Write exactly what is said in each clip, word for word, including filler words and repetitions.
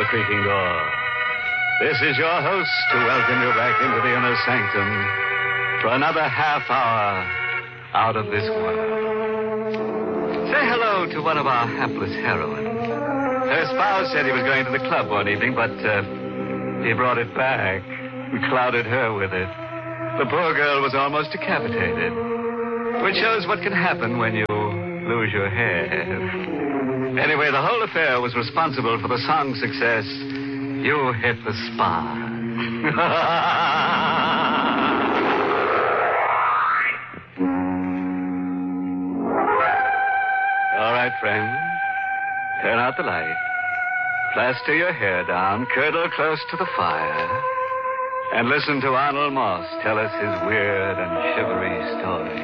creaking door. This is your host to welcome you back into the inner sanctum for another half hour out of this world. Say hello to one of our hapless heroines. Her spouse said he was going to the club one evening, but uh, he brought it back and clouded her with it. The poor girl was almost decapitated, which shows what can happen when you lose your head. Anyway, the whole affair was responsible for the song success, You Hit the Spot. All right, friend. Turn out the light. Plaster your hair down, curdle close to the fire, and listen to Arnold Moss tell us his weird and shivery story.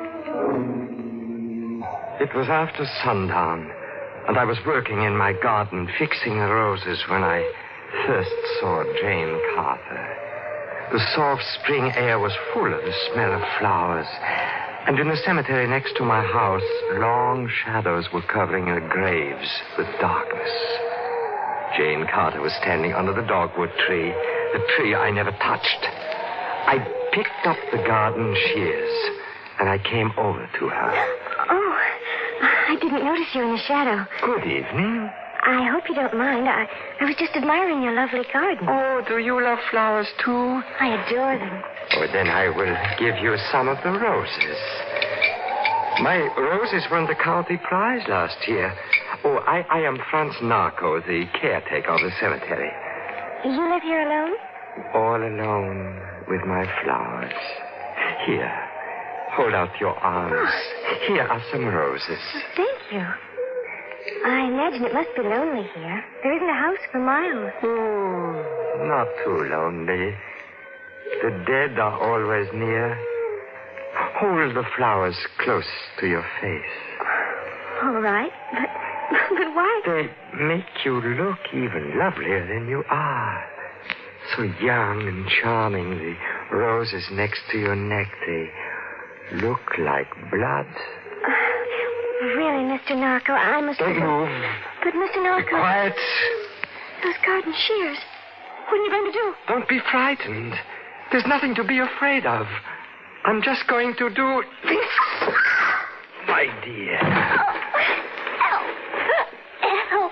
It was after sundown, and I was working in my garden fixing the roses when I first saw Jane Carter. The soft spring air was full of the smell of flowers, and in the cemetery next to my house, long shadows were covering the graves with darkness. Jane Carter was standing under the dogwood tree, the tree I never touched. I picked up the garden shears, and I came over to her. Oh, I didn't notice you in the shadow. Good evening. I hope you don't mind. I, I was just admiring your lovely garden. Oh, do you love flowers, too? I adore them. Oh, then I will give you some of the roses. My roses won the county prize last year. Oh, I, I am Franz Narco, the caretaker of the cemetery. You live here alone? All alone with my flowers. Here, hold out your arms. Here are some roses. Thank you. I imagine it must be lonely here. There isn't a house for miles. Oh, not too lonely. The dead are always near. Hold the flowers close to your face. All right, but, but why? They make you look even lovelier than you are. So young and charming, the roses next to your neck, they look like blood. Uh, really, Mister Narco, I must... Don't move. But, Mister Narco... Be quiet. Those garden shears. What are you going to do? Don't be frightened. There's nothing to be afraid of. I'm just going to do this. My dear. Help. Help.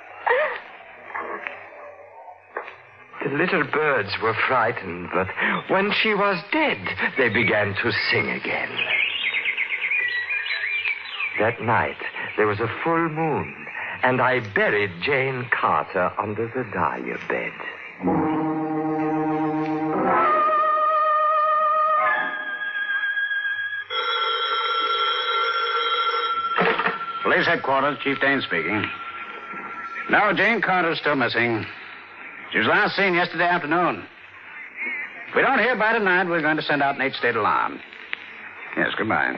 The little birds were frightened, but when she was dead, they began to sing again. That night, there was a full moon, and I buried Jane Carter under the dahlia bed. Police headquarters, Chief Dane speaking. No, Jane Carter's still missing. She was last seen yesterday afternoon. If we don't hear by tonight, we're going to send out an eight-state alarm. Yes, goodbye.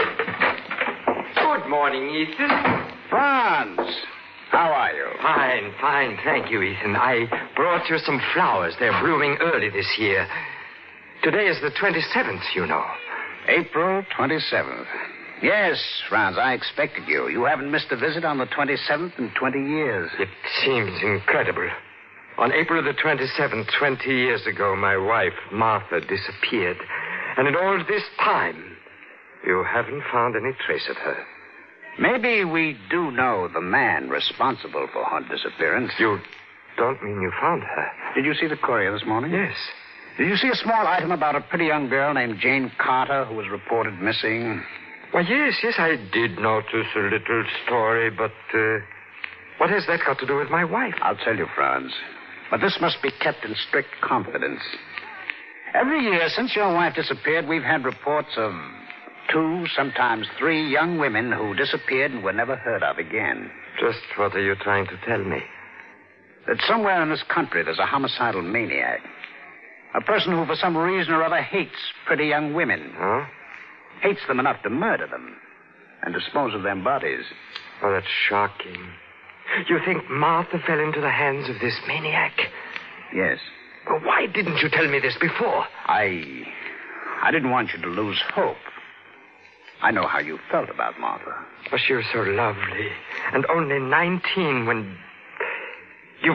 Good morning, Ethan. Franz, how are you? Fine, fine. Thank you, Ethan. I brought you some flowers. They're blooming early this year. Today is the twenty-seventh, you know. April twenty-seventh. Yes, Franz, I expected you. You haven't missed a visit on the twenty-seventh in twenty years. It seems incredible. On April the twenty-seventh, twenty years ago, my wife, Martha, disappeared. And in all this time, you haven't found any trace of her. Maybe we do know the man responsible for her disappearance. You don't mean you found her? Did you see the courier this morning? Yes. Did you see a small item about a pretty young girl named Jane Carter who was reported missing? Well, yes, yes, I did notice a little story, but uh, what has that got to do with my wife? I'll tell you, Franz. But this must be kept in strict confidence. Every year since your wife disappeared, we've had reports of two, sometimes three young women who disappeared and were never heard of again. Just what are you trying to tell me? That somewhere in this country there's a homicidal maniac. A person who, for some reason or other, hates pretty young women. Huh? Hates them enough to murder them and dispose of their bodies. Oh, that's shocking. You think Martha fell into the hands of this maniac? Yes. Well, why didn't you tell me this before? I... I didn't want you to lose hope. I know how you felt about Martha. Oh, she was so lovely. And only nineteen when... You've got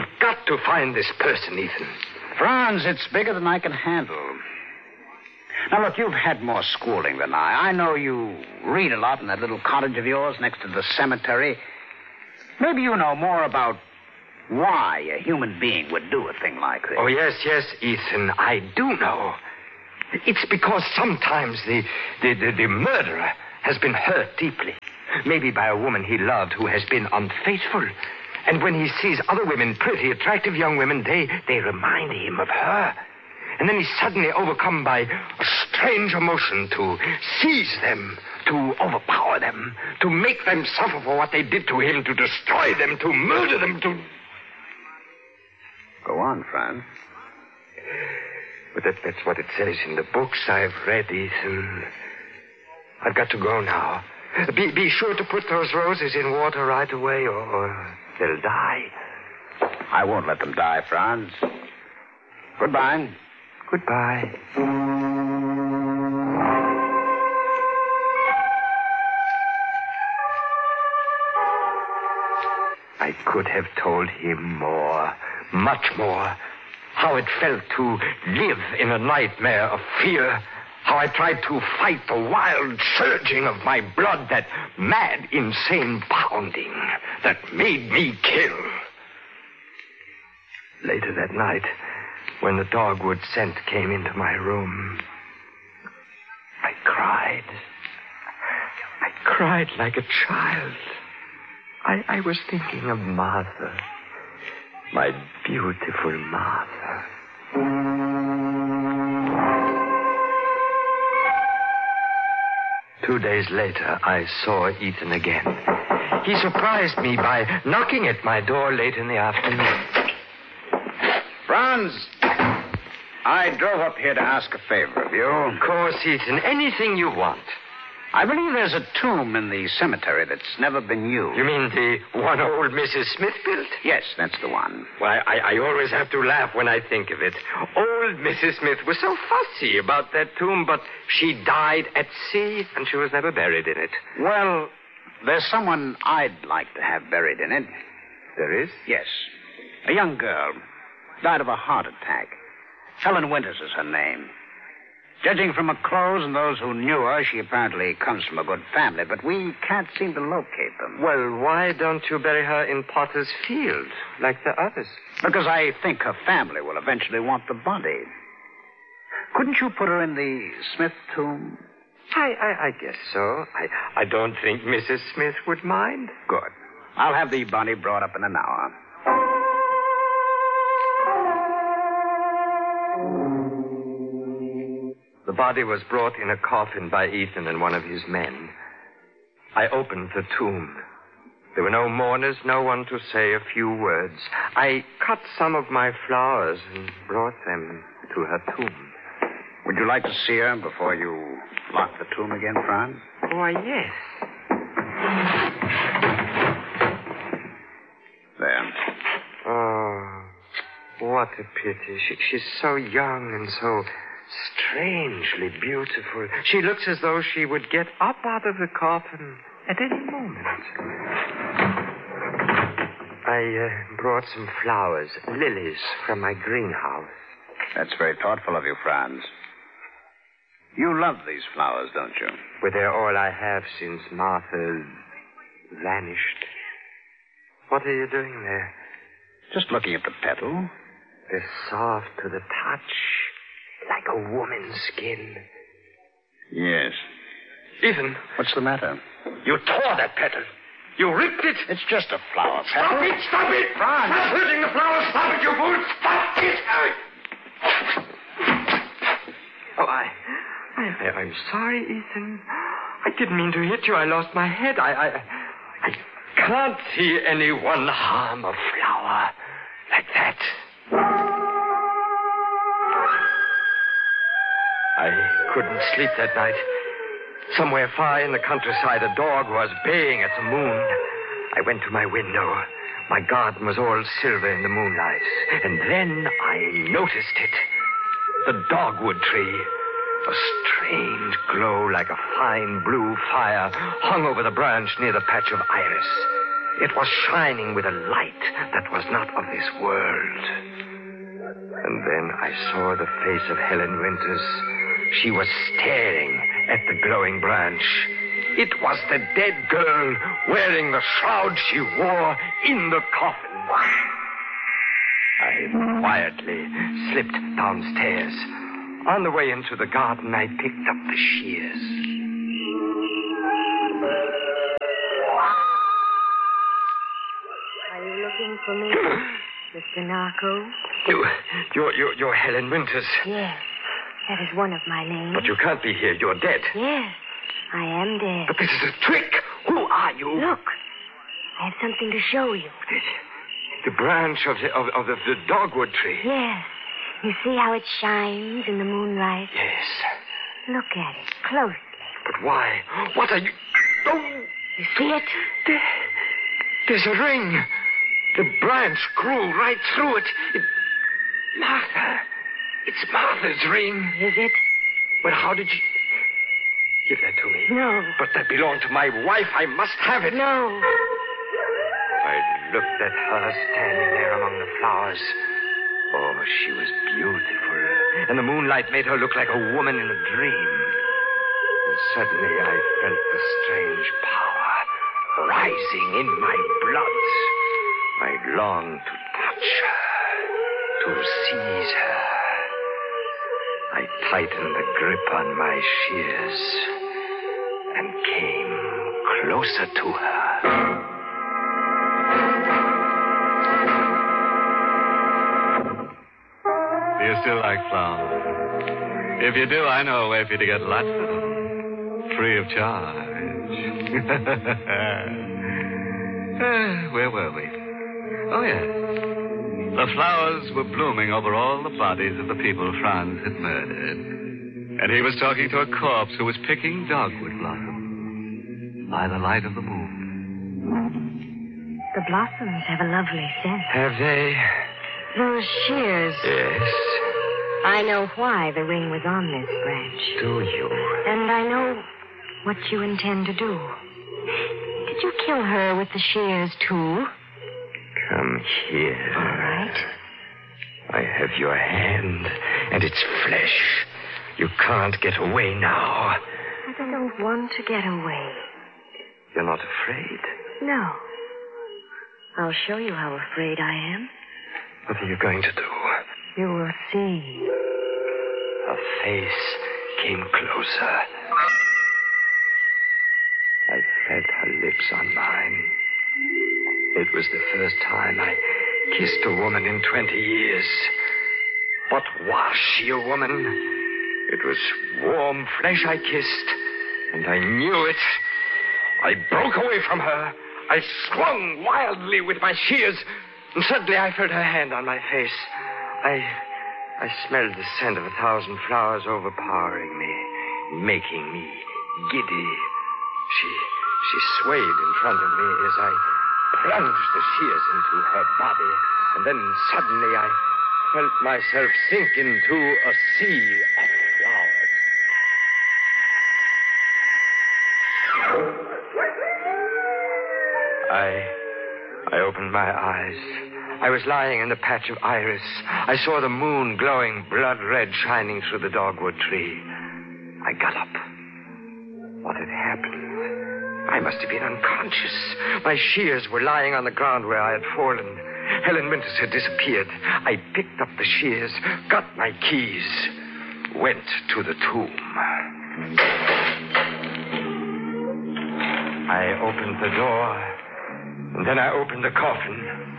to find this person, Ethan. Franz, it's bigger than I can handle. Now, look, you've had more schooling than I. I know you read a lot in that little cottage of yours next to the cemetery. Maybe you know more about why a human being would do a thing like this. Oh, yes, yes, Ethan, I do know. It's because sometimes the, the, the, the murderer has been hurt deeply. Maybe by a woman he loved who has been unfaithful. And when he sees other women, pretty, attractive young women, they, they remind him of her. And then he's suddenly overcome by a strange emotion to seize them, to overpower them, to make them suffer for what they did to him, to destroy them, to murder them, to... Go on, Franz. But that, that's what it says in the books I've read, Ethan. I've got to go now. Be, be sure to put those roses in water right away, or, or they'll die. I won't let them die, Franz. Goodbye. Goodbye. I could have told him more, much more. How it felt to live in a nightmare of fear. How I tried to fight the wild surging of my blood, that mad, insane pounding that made me kill. Later that night, when the dogwood scent came into my room, I cried. I cried like a child. I, I was thinking of Martha, my beautiful Martha. Two days later, I saw Ethan again. He surprised me by knocking at my door late in the afternoon. Franz, I drove up here to ask a favor of you. Of course, Ethan. Anything you want. I believe there's a tomb in the cemetery that's never been used. You mean the one old Missus Smith built? Yes, that's the one. Why, I, I always have to laugh when I think of it. Old Missus Smith was so fussy about that tomb, but she died at sea, and she was never buried in it. Well, there's someone I'd like to have buried in it. There is? Yes. A young girl. Died of a heart attack. Helen Winters is her name. Judging from her clothes and those who knew her, she apparently comes from a good family, but we can't seem to locate them. Well, why don't you bury her in Potter's Field, like the others? Because I think her family will eventually want the body. Couldn't you put her in the Smith tomb? I, I, I guess so. I, I don't think Missus Smith would mind. Good. I'll have the body brought up in an hour. The body was brought in a coffin by Ethan and one of his men. I opened the tomb. There were no mourners, no one to say a few words. I cut some of my flowers and brought them to her tomb. Would you like to see her before you lock the tomb again, Franz? Why, yes. There. Oh, what a pity. She, she's so young and so strangely beautiful. She looks as though she would get up out of the coffin at any moment. I uh, brought some flowers, lilies, from my greenhouse. That's very thoughtful of you, Franz. You love these flowers, don't you? Well, they're all I have since Martha vanished. What are you doing there? Just looking at the petal. They're soft to the touch, like a woman's skin. Yes. Ethan. What's the matter? You tore that petal. You ripped it. It's just a flower petal. Stop it! Stop it! Franz! Stop hurting the flower! Stop it, you fool! Stop it! Oh, I, I, I, I'm sorry, Ethan. I didn't mean to hit you. I lost my head. I, I, I can't see anyone harm a flower like that. I couldn't sleep that night. Somewhere far in the countryside, a dog was baying at the moon. I went to my window. My garden was all silver in the moonlight. And then I noticed it. The dogwood tree. A strange glow like a fine blue fire hung over the branch near the patch of iris. It was shining with a light that was not of this world. And then I saw the face of Helen Winters. She was staring at the glowing branch. It was the dead girl wearing the shroud she wore in the coffin. I quietly slipped downstairs. On the way into the garden, I picked up the shears. Are you looking for me, Mister Narco? You, you're, you're, you're Helen Winters. Yes, that is one of my names. But you can't be here. You're dead. Yes, I am dead. But this is a trick. Who are you? Look, I have something to show you. The, the branch of the, of, of the, the dogwood tree. Yes. You see how it shines in the moonlight? Yes. Look at it closely. But why? What are you... Oh! You see it? There, there's a ring. The branch grew right through it. it. Martha. It's Martha's ring. Is it? Well, how did you... Give that to me. No. But that belonged to my wife. I must have it. No. I looked at her standing there among the flowers. Oh, she was beautiful. And the moonlight made her look like a woman in a dream. And suddenly I felt the strange power rising in my blood. I longed to touch her, to seize her. I tightened the grip on my shears and came closer to her. Do you still like flowers? If you do, I know a way for you to get lots of them. Free of charge. uh, where were we? Oh, yes. The flowers were blooming over all the bodies of the people Franz had murdered. And he was talking to a corpse who was picking dogwood blossoms by the light of the moon. The blossoms have a lovely scent. Have they? Those shears. Yes. I know why the ring was on this branch. Do you? And I know what you intend to do. Did you kill her with the shears, too? Come here. All right. I have your hand and its flesh. You can't get away now. I don't want to get away. You're not afraid? No. I'll show you how afraid I am. What are you going to do? You will see. Her face came closer. I felt her lips on mine. It was the first time I kissed a woman in twenty years. But was she a woman? It was warm flesh I kissed, and I knew it. I broke away from her. I swung wildly with my shears, and suddenly I felt her hand on my face. I I smelled the scent of a thousand flowers overpowering me, making me giddy. She she swayed in front of me as I plunged the shears into her body, and then suddenly I felt myself sink into a sea of flowers. I I opened my eyes. I was lying in the patch of iris. I saw the moon glowing blood red shining through the dogwood tree. I got up. What had happened? I must have been unconscious. My shears were lying on the ground where I had fallen. Helen Winters had disappeared. I picked up the shears, got my keys, went to the tomb. I opened the door, and then I opened the coffin.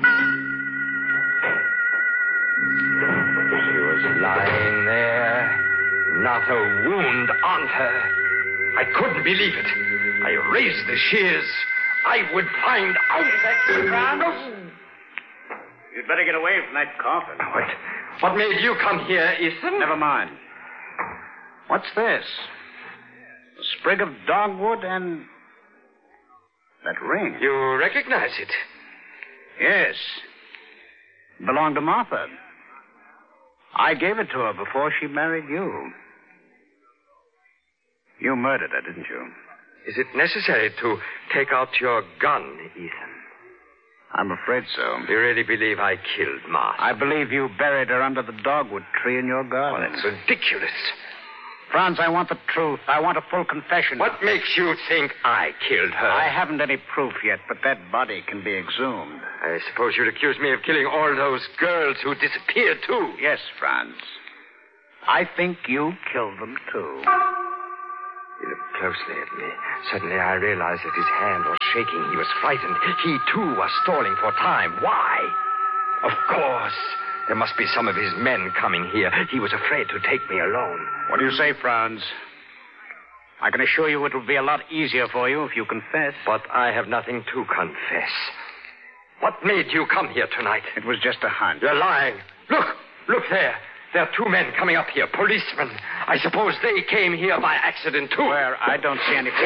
She was lying there, not a wound on her. I couldn't believe it. I raised the shears. I would find out that... Franz? You'd better get away from that coffin. What? What made you come here, Ethan? Never mind. What's this? A sprig of dogwood and that ring. You recognize it? Yes. It belonged to Martha. I gave it to her before she married you. You murdered her, didn't you? Is it necessary to take out your gun, Ethan? I'm afraid so. You really believe I killed Martha? I believe you buried her under the dogwood tree in your garden. Oh, that's ridiculous. Franz, I want the truth. I want a full confession. What makes you think I killed her? I haven't any proof yet, but that body can be exhumed. I suppose you'd accuse me of killing all those girls who disappeared, too. Yes, Franz. I think you killed them, too. He looked closely at me. Suddenly I realized that his hand was shaking. He was frightened. He, too, was stalling for time. Why? Of course. There must be some of his men coming here. He was afraid to take me alone. What do you say, Franz? I can assure you it will be a lot easier for you if you confess. But I have nothing to confess. What made you come here tonight? It was just a hunch. You're lying. Look, look there. There are two men coming up here, policemen. I suppose they came here by accident, too. Where? I don't see any...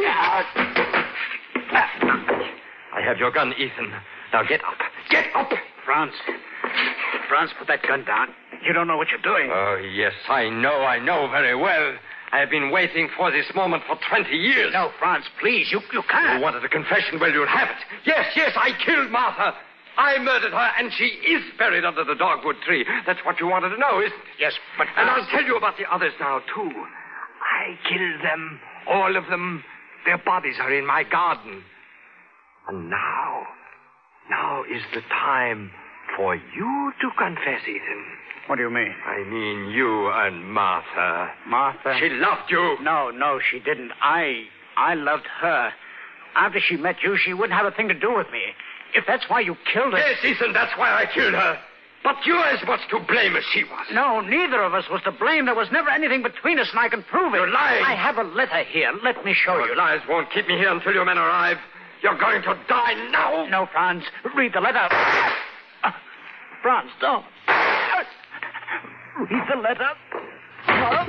I have your gun, Ethan. Now get up. Get up! Franz. Franz, put that gun down. You don't know what you're doing. Oh, yes, I know. I know very well. I have been waiting for this moment for twenty years. No, Franz, please. You, you can't. You wanted a confession? Well, you'll have it. Yes, yes, I killed Martha. I murdered her, and she is buried under the dogwood tree. That's what you wanted to know, isn't it? Yes, but... And I'll tell you about the others now, too. I killed them, all of them. Their bodies are in my garden. And now, now is the time for you to confess, Ethan. What do you mean? I mean you and Martha. Martha? She loved you. No, no, she didn't. I, I loved her. After she met you, she wouldn't have a thing to do with me. If that's why you killed her... Yes, Ethan, that's why I killed her. But you're as much to blame as she was. No, neither of us was to blame. There was never anything between us, and I can prove it. You're lying. I have a letter here. Let me show Your you. lies won't keep me here until your men arrive. You're going to die now. No, Franz. Read the letter. Uh, Franz, don't. Uh, read the letter. Uh.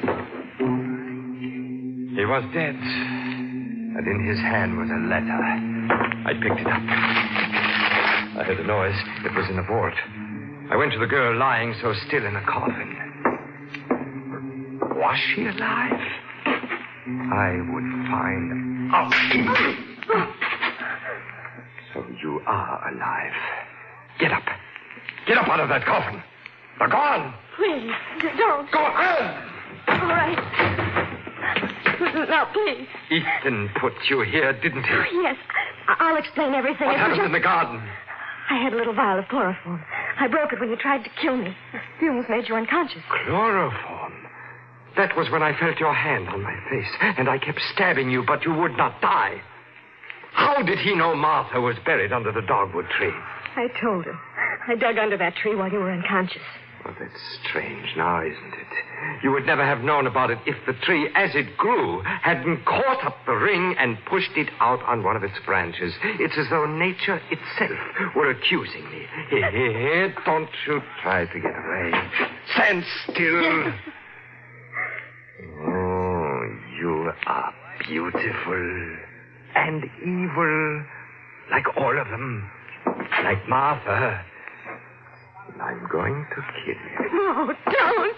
He was dead. And in his hand was a letter. I picked it up. I heard a noise. It was in the vault. I went to the girl lying so still in a coffin. Was she alive? I would find out. So you are alive. Get up. Get up out of that coffin. Now go on. Please, don't. Go on. All right. Now, please. Ethan put you here, didn't he? Yes, I- I'll explain everything. What It was happened just- in the garden? I had a little vial of chloroform. I broke it when you tried to kill me. The fumes made you unconscious. Chloroform? That was when I felt your hand on my face, and I kept stabbing you, but you would not die. How did he know Martha was buried under the dogwood tree? I told him. I dug under that tree while you were unconscious. Well, that's strange now, isn't it? You would never have known about it if the tree, as it grew, hadn't caught up the ring and pushed it out on one of its branches. It's as though nature itself were accusing me. Here, here, here, don't you try to get away. Stand still. Oh, you are beautiful and evil, like all of them, like Martha. I'm going to kill you. No, don't.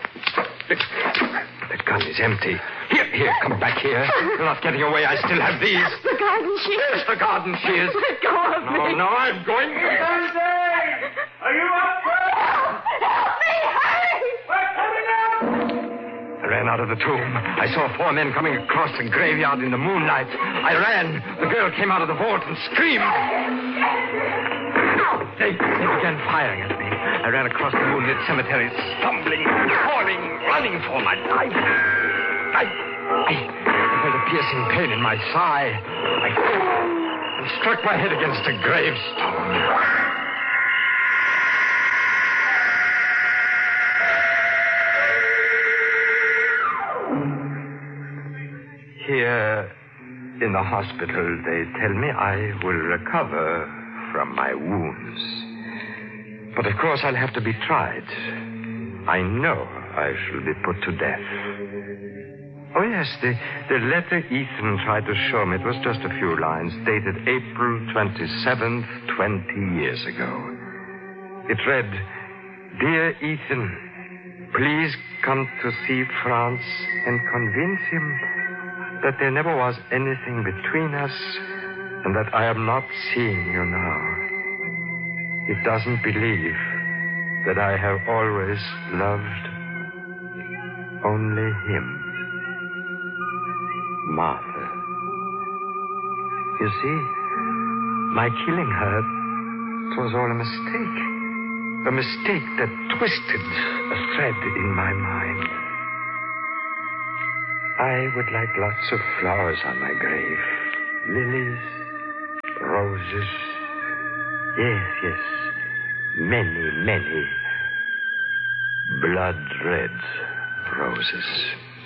The gun is empty. Here, here, come back here. You're not getting away. I still have these. The garden shears. Here's the garden shears. Let go of No, me. no, I'm going to... Thursday! Are you up? Help me, hurry! We're coming up! I ran out of the tomb. I saw four men coming across the graveyard in the moonlight. I ran. The girl came out of the vault and screamed. They, they began firing at me. I ran across the moonlit cemetery, stumbling, falling, running for my life. I, I, I felt a piercing pain in my thigh. I fell and struck my head against a gravestone. Here in the hospital, they tell me I will recover from my wounds. But of course, I'll have to be tried. I know I shall be put to death. Oh, yes, the, the letter Ethan tried to show me, it was just a few lines, dated April twenty-seventh, twenty years ago. It read, Dear Ethan, please come to see Franz and convince him that there never was anything between us and that I am not seeing you now. It doesn't believe that I have always loved only him. Martha. You see, my killing her, it was all a mistake. A mistake that twisted a thread in my mind. I would like lots of flowers on my grave. Lilies, roses. Yes, yes. Many, many blood-red roses.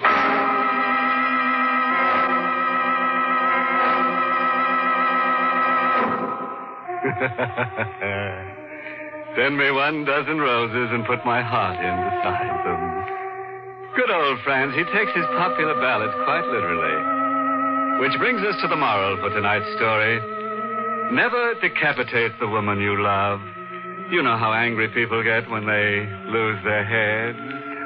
Send me one dozen roses and put my heart in beside them. Good old Franz, he takes his popular ballads quite literally. Which brings us to the moral for tonight's story. Never decapitate the woman you love. You know how angry people get when they lose their heads.